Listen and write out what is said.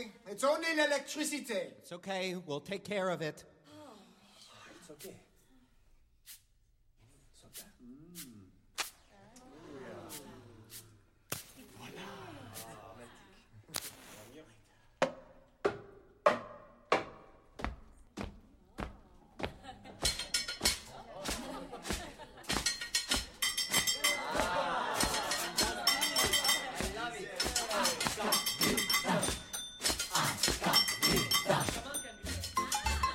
sorry. It's only electricity. It's okay. We'll take care of it. It's okay. It's okay.